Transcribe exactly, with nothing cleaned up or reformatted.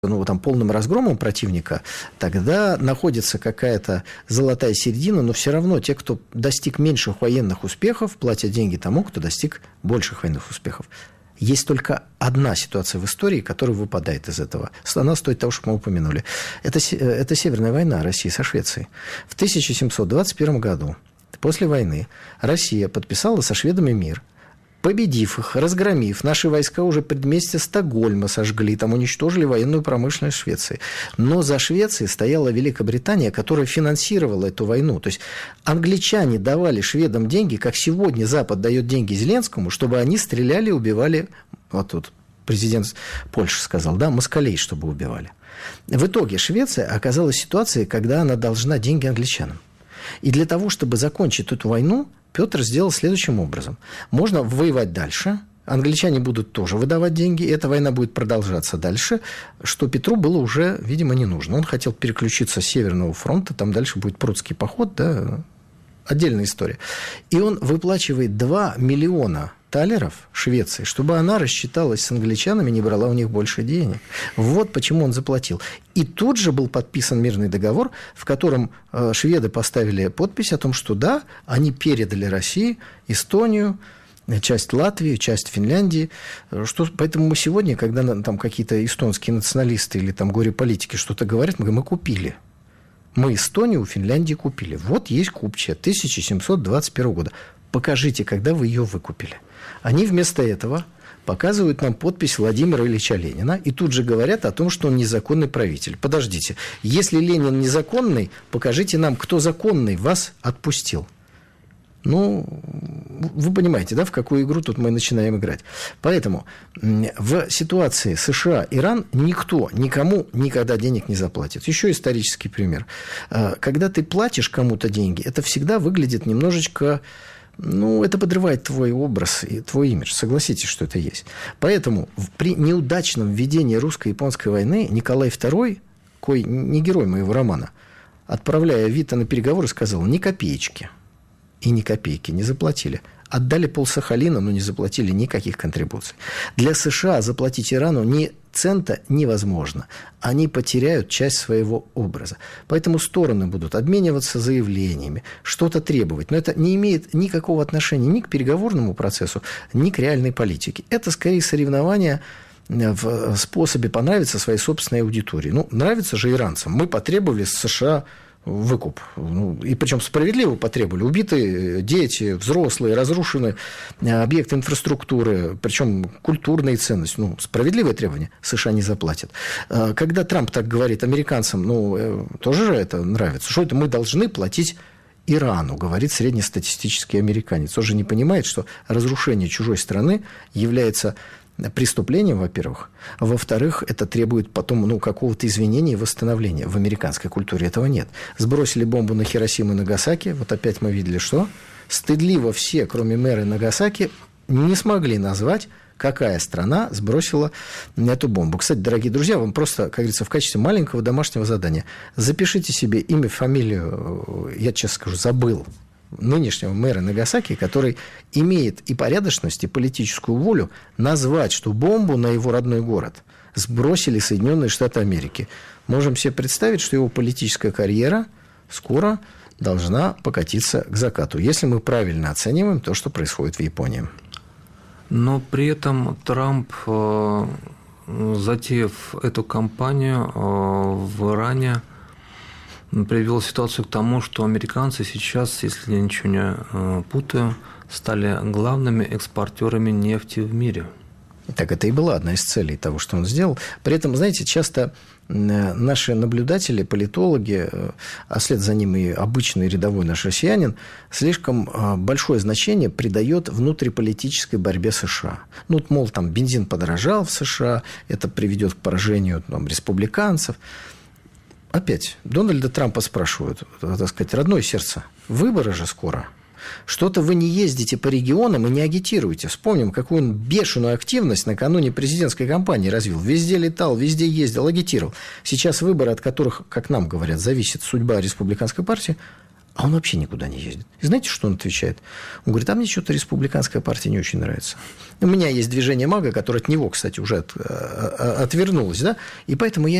ну, там, полным разгромом противника, тогда находится какая-то золотая середина, но все равно те, кто достиг меньших военных успехов, платят деньги тому, кто достиг больших военных успехов. Есть только одна ситуация в истории, которая выпадает из этого. Она стоит того, что мы упомянули. Это, это Северная война России со Швецией. В тысяча семьсот двадцать первом году, после войны, Россия подписала со шведами мир. Победив их, разгромив, наши войска уже предместье Стокгольма сожгли, там уничтожили военную промышленность Швеции. Но за Швецией стояла Великобритания, которая финансировала эту войну. То есть англичане давали шведам деньги, как сегодня Запад дает деньги Зеленскому, чтобы они стреляли и убивали, вот тут президент Польши сказал, да, москалей, чтобы убивали. В итоге Швеция оказалась в ситуации, когда она должна деньги англичанам. И для того, чтобы закончить эту войну, Петр сделал следующим образом. Можно воевать дальше, англичане будут тоже выдавать деньги, и эта война будет продолжаться дальше, что Петру было уже, видимо, не нужно. Он хотел переключиться с Северного фронта, там дальше будет прусский поход, да, отдельная история. И он выплачивает два миллиона талеров Швеции, чтобы она рассчиталась с англичанами, не брала у них больше денег. Вот почему он заплатил. И тут же был подписан мирный договор, в котором шведы поставили подпись о том, что да, они передали России Эстонию, часть Латвии, часть Финляндии. Что, поэтому мы сегодня, когда там какие-то эстонские националисты или там горе-политики что-то говорят, мы говорим, мы купили. Мы Эстонию у Финляндии купили. Вот есть купчая тысяча семьсот двадцать первого года. Покажите, когда вы ее выкупили. Они вместо этого показывают нам подпись Владимира Ильича Ленина и тут же говорят о том, что он незаконный правитель. Подождите, если Ленин незаконный, покажите нам, кто законный вас отпустил. Ну, вы понимаете, да, в какую игру тут мы начинаем играть. Поэтому в ситуации США-Иран никто никому никогда денег не заплатит. Еще исторический пример. Когда ты платишь кому-то деньги, это всегда выглядит немножечко... Ну, это подрывает твой образ и твой имидж. Согласитесь, что это есть. Поэтому при неудачном введении русско-японской войны Николай второй, кой не герой моего романа, отправляя Вита на переговоры, сказал, ни копеечки. И ни копейки не заплатили. Отдали полсахалина, но не заплатили никаких контрибуций. Для США заплатить Ирану ни цента невозможно. Они потеряют часть своего образа. Поэтому стороны будут обмениваться заявлениями, что-то требовать. Но это не имеет никакого отношения ни к переговорному процессу, ни к реальной политике. Это скорее соревнование в способе понравиться своей собственной аудитории. Ну, нравится же иранцам. Мы потребовали с США выкуп. Ну, и причем справедливо потребовали. Убиты дети, взрослые, разрушены объекты инфраструктуры, причем культурные ценности. Ну, справедливое требование. США не заплатят. Когда Трамп так говорит американцам, ну, тоже же это нравится. Что это мы должны платить Ирану, говорит среднестатистический американец. Он же не понимает, что разрушение чужой страны является преступлением, во-первых. Во-вторых, это требует потом ну, какого-то извинения и восстановления. В американской культуре этого нет. Сбросили бомбу на Хиросиму и Нагасаки. Вот опять мы видели, что стыдливо все, кроме мэра Нагасаки, не смогли назвать, какая страна сбросила эту бомбу. Кстати, дорогие друзья, вам просто, как говорится, в качестве маленького домашнего задания запишите себе имя, фамилию, я честно скажу, забыл, нынешнего мэра Нагасаки, который имеет и порядочность, и политическую волю назвать, что бомбу на его родной город сбросили Соединенные Штаты Америки. Можем себе представить, что его политическая карьера скоро должна покатиться к закату, если мы правильно оцениваем то, что происходит в Японии. Но при этом Трамп, затеяв эту кампанию в Иране, привел ситуацию к тому, что американцы сейчас, если я ничего не путаю, стали главными экспортерами нефти в мире. Так это и была одна из целей того, что он сделал. При этом, знаете, часто наши наблюдатели, политологи, а вслед за ним и обычный рядовой наш россиянин, слишком большое значение придает внутриполитической борьбе США. Ну, мол, там бензин подорожал в США, это приведет к поражению там, республиканцев. Опять, Дональда Трампа спрашивают, так сказать, родное сердце, выборы же скоро. Что-то вы не ездите по регионам и не агитируете. Вспомним, какую он бешеную активность накануне президентской кампании развил. Везде летал, везде ездил, агитировал. Сейчас выборы, от которых, как нам говорят, зависит судьба республиканской партии, А он вообще никуда не ездит. И знаете, что он отвечает? Он говорит, а мне что-то республиканская партия не очень нравится. У меня есть движение МАГА, которое от него, кстати, уже от, отвернулось, да, и поэтому я